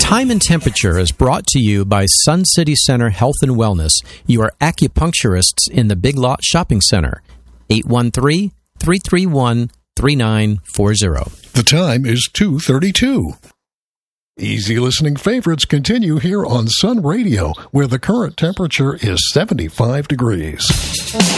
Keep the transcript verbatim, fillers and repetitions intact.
Time and Temperature is brought to you by Sun City Center Health and Wellness, your acupuncturists in the Big Lot Shopping Center. eight one three, three three one, three nine four zero. The time is two thirty-two. Easy listening favorites continue here on Sun Radio, where the current temperature is seventy-five degrees.